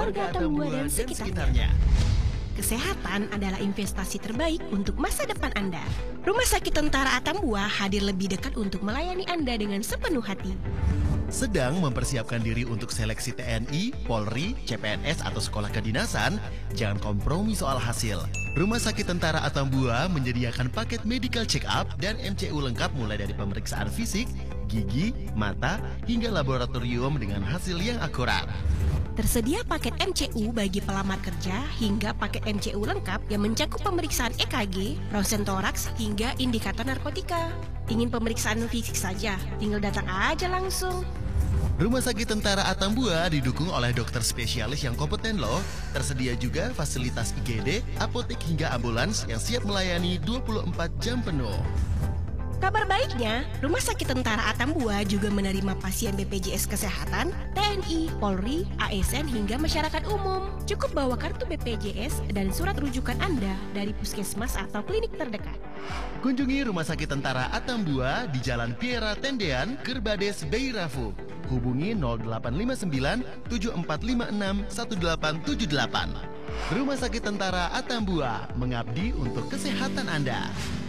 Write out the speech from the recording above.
warga Atambua dan sekitarnya. Kesehatan adalah investasi terbaik untuk masa depan Anda. Rumah Sakit Tentara Atambua hadir lebih dekat untuk melayani Anda dengan sepenuh hati. Sedang mempersiapkan diri untuk seleksi TNI, Polri, CPNS atau sekolah kedinasan? Jangan kompromi soal hasil. Rumah Sakit Tentara Atambua menyediakan paket medical check-up dan MCU lengkap mulai dari pemeriksaan fisik, gigi, mata, hingga laboratorium dengan hasil yang akurat. Tersedia paket MCU bagi pelamar kerja hingga paket MCU lengkap yang mencakup pemeriksaan EKG, ronsen toraks, hingga indikator narkotika. Ingin pemeriksaan fisik saja? Tinggal datang aja langsung. Rumah Sakit Tentara Atambua didukung oleh dokter spesialis yang kompeten loh. Tersedia juga fasilitas IGD, apotek hingga ambulans yang siap melayani 24 jam penuh. Kabar baiknya, Rumah Sakit Tentara Atambua juga menerima pasien BPJS Kesehatan, TNI, Polri, ASN hingga masyarakat umum. Cukup bawa kartu BPJS dan surat rujukan Anda dari puskesmas atau klinik terdekat. Kunjungi Rumah Sakit Tentara Atambua di Jalan Piera Tendean, Kerbades, Beirafu. Hubungi 0859 7456 1878. Rumah Sakit Tentara Atambua mengabdi untuk kesehatan Anda.